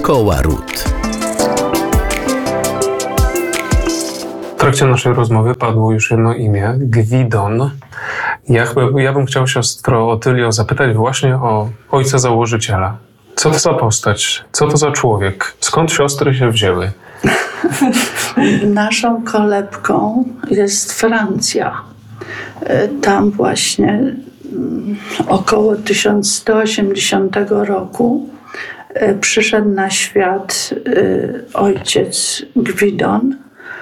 Szkoła Ród. W trakcie naszej rozmowy padło już jedno imię, Gwidon. Ja bym chciał siostrę Otylio zapytać właśnie o ojca założyciela. Co to za postać? Co to za człowiek? Skąd siostry się wzięły? Naszą kolebką jest Francja. Tam właśnie około 1180 roku przyszedł na świat ojciec Gwidon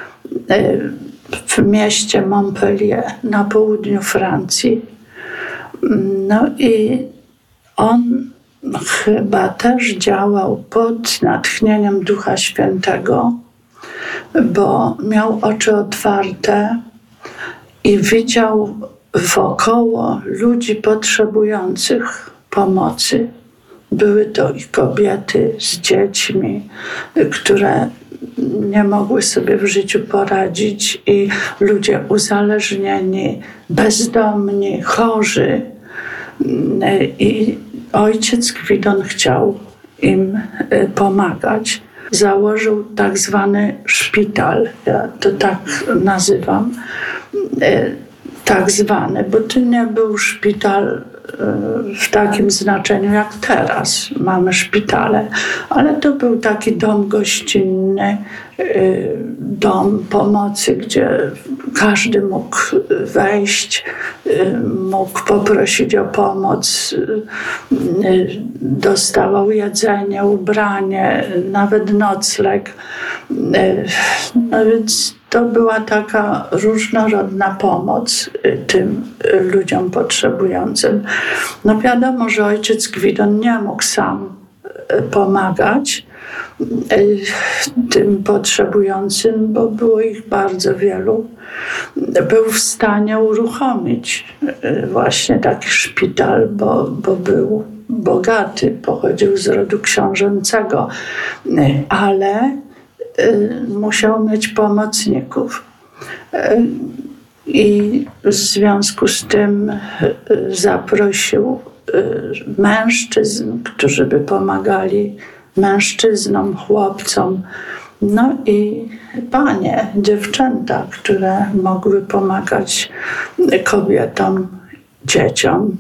w mieście Montpellier na południu Francji. No i on chyba też działał pod natchnieniem Ducha Świętego, bo miał oczy otwarte i widział wokoło ludzi potrzebujących pomocy. Były to i kobiety z dziećmi, które nie mogły sobie w życiu poradzić, i ludzie uzależnieni, bezdomni, chorzy. I ojciec Gwidon chciał im pomagać. Założył tak zwany szpital, ja to tak nazywam, tak zwany, bo to nie był szpital w takim znaczeniu jak teraz mamy szpitale, ale to był taki dom gościnny, dom pomocy, gdzie każdy mógł wejść, mógł poprosić o pomoc, dostawał jedzenie, ubranie, nawet nocleg. No więc to była taka różnorodna pomoc tym ludziom potrzebującym. No wiadomo, że ojciec Gwidon nie mógł sam pomagać tym potrzebującym, bo było ich bardzo wielu. Był w stanie uruchomić właśnie taki szpital, bo był bogaty, pochodził z rodu książęcego, ale musiał mieć pomocników. I w związku z tym zaprosił mężczyzn, którzy by pomagali mężczyznom, chłopcom, no i panie, dziewczęta, które mogły pomagać kobietom, dzieciom,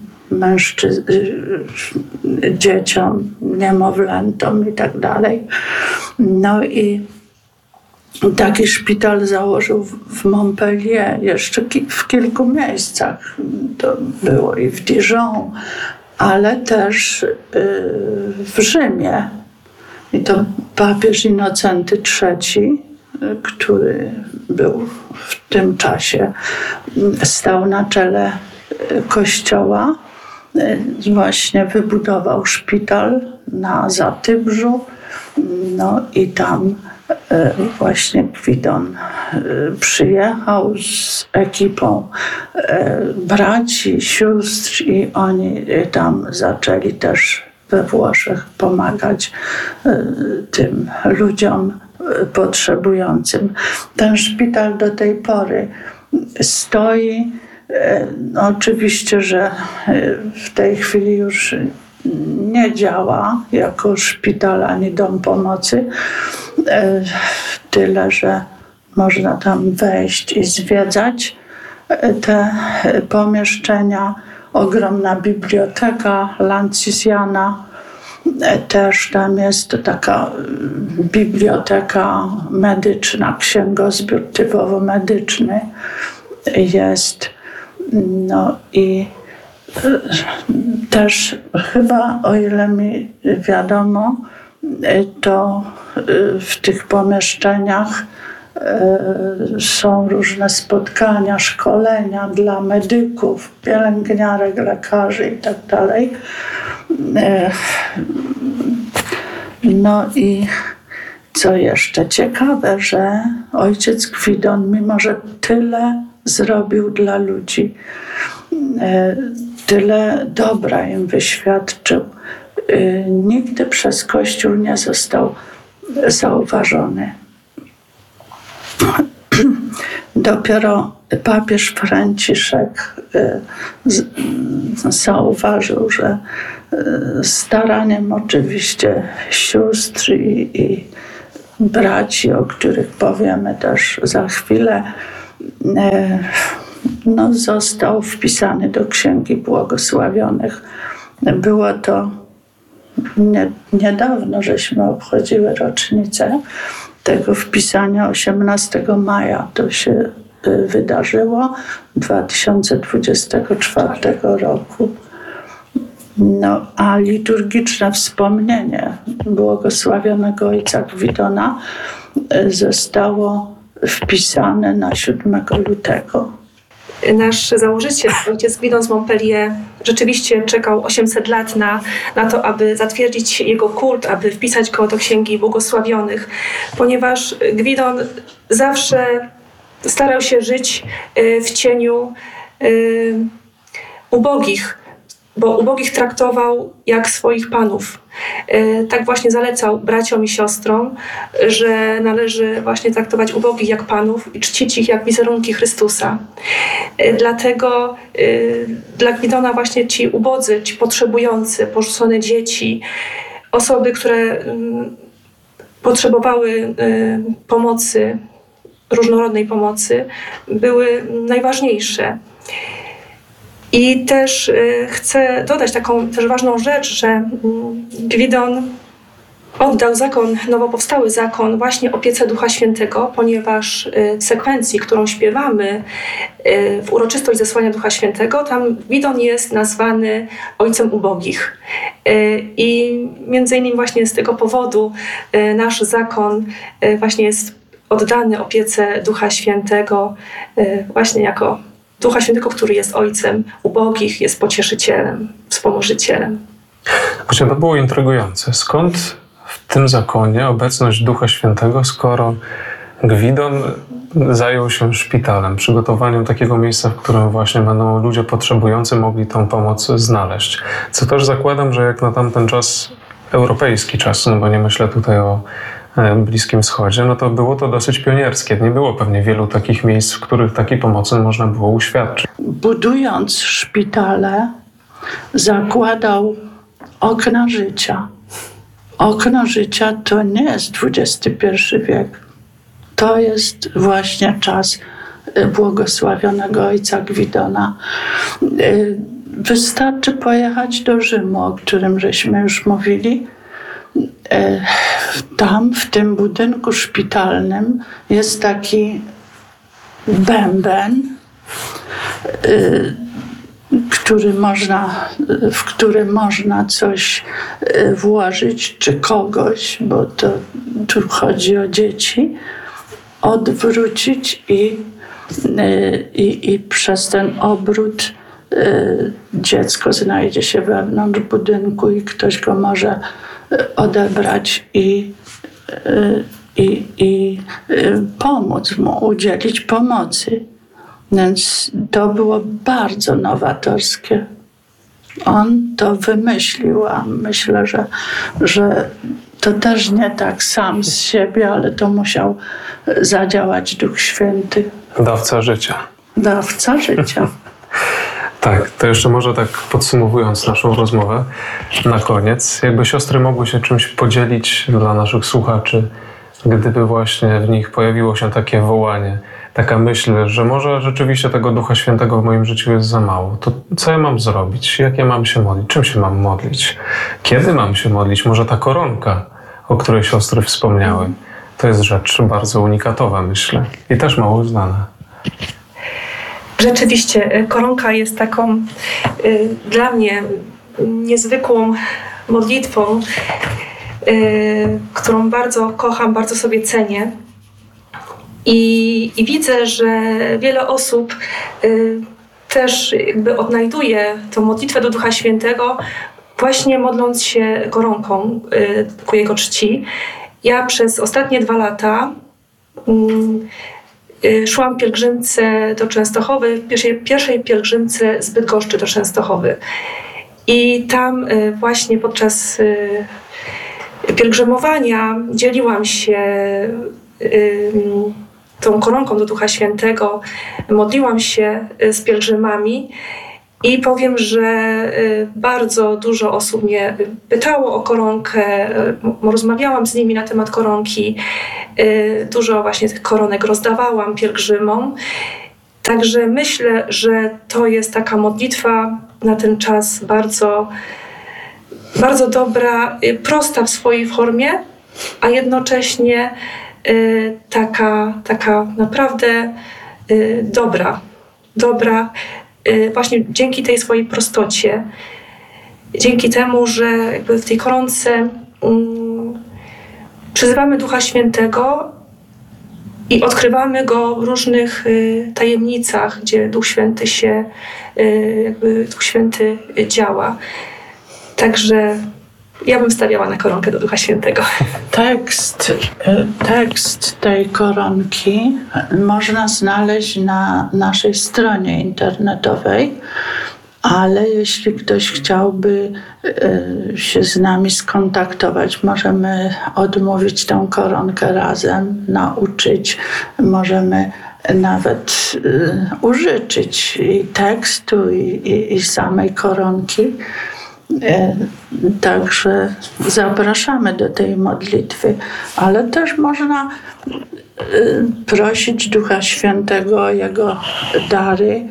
dzieciom, niemowlętom i tak dalej. No i taki szpital założył w Montpellier, jeszcze w kilku miejscach. To było i w Dijon, ale też w Rzymie. I to papież Innocenty III, który był w tym czasie, stał na czele kościoła, właśnie wybudował szpital na Zatybrzu. No i tam właśnie Gwidon przyjechał z ekipą braci, sióstr, i oni tam zaczęli też we Włoszech pomagać tym ludziom potrzebującym. Ten szpital do tej pory stoi. No, oczywiście, że w tej chwili już nie działa jako szpital ani dom pomocy, tyle że można tam wejść i zwiedzać te pomieszczenia. Ogromna biblioteka Lancisiana, też tam jest taka biblioteka medyczna, księgozbiór typowo medyczny jest. No i też chyba, o ile mi wiadomo, to w tych pomieszczeniach są różne spotkania, szkolenia dla medyków, pielęgniarek, lekarzy i tak dalej. No i co jeszcze ciekawe, że ojciec Gwidon, mimo że tyle zrobił dla ludzi, tyle dobra im wyświadczył, nigdy przez Kościół nie został zauważony. Dopiero papież Franciszek zauważył, że staraniem oczywiście sióstr i braci, o których powiemy też za chwilę, został wpisany do Księgi Błogosławionych. Było to niedawno, żeśmy obchodziły rocznicę tego wpisania, 18 maja to się wydarzyło 2024 roku. A liturgiczne wspomnienie błogosławionego ojca Gwidona zostało wpisane na 7 lutego. Nasz założyciel, ojciec Gwidon z Montpellier, rzeczywiście czekał 800 lat na to, aby zatwierdzić jego kult, aby wpisać go do Księgi Błogosławionych, ponieważ Gwidon zawsze starał się żyć w cieniu ubogich, bo ubogich traktował jak swoich panów. Tak właśnie zalecał braciom i siostrom, że należy właśnie traktować ubogich jak panów i czcić ich jak wizerunki Chrystusa. Dlatego dla Gwidona właśnie ci ubodzy, ci potrzebujący, porzucone dzieci, osoby, które potrzebowały pomocy, różnorodnej pomocy, były najważniejsze. I też chcę dodać taką też ważną rzecz, że Gwidon oddał zakon, nowo powstały zakon właśnie opiece Ducha Świętego, ponieważ w sekwencji, którą śpiewamy w uroczystość zesłania Ducha Świętego, tam Gwidon jest nazwany Ojcem Ubogich. I między innymi właśnie z tego powodu nasz zakon właśnie jest oddany opiece Ducha Świętego właśnie jako Ducha Świętego, który jest Ojcem ubogich, jest pocieszycielem, wspomożycielem. Właśnie to było intrygujące. Skąd w tym zakonie obecność Ducha Świętego, skoro Gwidon zajął się szpitalem, przygotowaniem takiego miejsca, w którym właśnie będą ludzie potrzebujący mogli tą pomoc znaleźć? Co też zakładam, że jak na tamten czas, europejski czas, bo nie myślę tutaj o Bliskim Wschodzie, to było to dosyć pionierskie. Nie było pewnie wielu takich miejsc, w których takiej pomocy można było uświadczyć. Budując szpitale, zakładał okna życia. Okno życia to nie jest XXI wiek. To jest właśnie czas błogosławionego ojca Gwidona. Wystarczy pojechać do Rzymu, o którym żeśmy już mówili. Tam, w tym budynku szpitalnym jest taki bęben, w który można coś włożyć, czy kogoś, bo to tu chodzi o dzieci, odwrócić i przez ten obrót dziecko znajdzie się wewnątrz budynku i ktoś go może odebrać i pomóc mu, udzielić pomocy. Więc to było bardzo nowatorskie. On to wymyślił, a myślę, że to też nie tak sam z siebie, ale to musiał zadziałać Duch Święty. Dawca życia. Dawca życia. Tak, to jeszcze może tak podsumowując naszą rozmowę na koniec, jakby siostry mogły się czymś podzielić dla naszych słuchaczy, gdyby właśnie w nich pojawiło się takie wołanie, taka myśl, że może rzeczywiście tego Ducha Świętego w moim życiu jest za mało. To co ja mam zrobić? Jak ja mam się modlić? Czym się mam modlić? Kiedy mam się modlić? Może ta koronka, o której siostry wspomniały, to jest rzecz bardzo unikatowa, myślę, i też mało znana. Rzeczywiście, koronka jest taką dla mnie niezwykłą modlitwą, którą bardzo kocham, bardzo sobie cenię. I widzę, że wiele osób też jakby odnajduje tę modlitwę do Ducha Świętego właśnie modląc się koronką ku Jego czci. Ja przez ostatnie 2 lata szłam pielgrzymce do Częstochowy, pierwszej pielgrzymce z Bydgoszczy do Częstochowy. I tam właśnie podczas pielgrzymowania dzieliłam się tą koronką do Ducha Świętego, modliłam się z pielgrzymami I powiem, że bardzo dużo osób mnie pytało o koronkę, rozmawiałam z nimi na temat koronki. Dużo właśnie tych koronek rozdawałam pielgrzymom. Także myślę, że to jest taka modlitwa na ten czas bardzo, bardzo dobra, prosta w swojej formie, a jednocześnie taka naprawdę dobra. Właśnie dzięki tej swojej prostocie, dzięki temu, że jakby w tej koronce przyzywamy Ducha Świętego i odkrywamy Go w różnych tajemnicach, gdzie Duch Święty Duch Święty działa. Także ja bym stawiała na koronkę do Ducha Świętego. Tekst tej koronki można znaleźć na naszej stronie internetowej, ale jeśli ktoś chciałby się z nami skontaktować, możemy odmówić tę koronkę razem, nauczyć, możemy nawet użyczyć i tekstu, i samej koronki. Także zapraszamy do tej modlitwy, ale też można prosić Ducha Świętego o Jego dary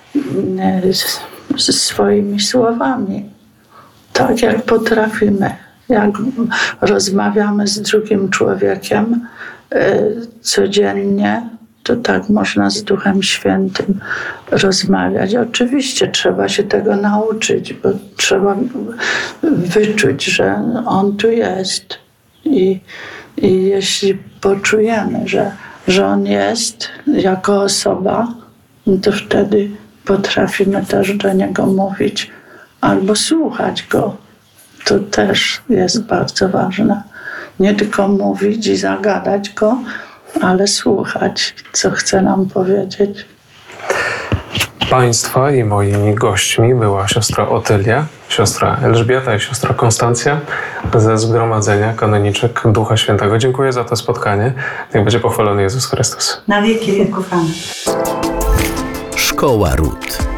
ze swoimi słowami. Tak jak potrafimy, jak rozmawiamy z drugim człowiekiem codziennie, to tak można z Duchem Świętym rozmawiać. Oczywiście trzeba się tego nauczyć, bo trzeba wyczuć, że On tu jest. I jeśli poczujemy, że On jest jako osoba, to wtedy potrafimy też do Niego mówić albo słuchać Go. To też jest bardzo ważne. Nie tylko mówić i zagadać Go, ale słuchać, co chce nam powiedzieć. Państwa i moimi gośćmi była siostra Otylia, siostra Elżbieta i siostra Konstancja ze Zgromadzenia Kanoniczek Ducha Świętego. Dziękuję za to spotkanie. Niech będzie pochwalony Jezus Chrystus. Na wieki wieków. Amen. Szkoła Ród.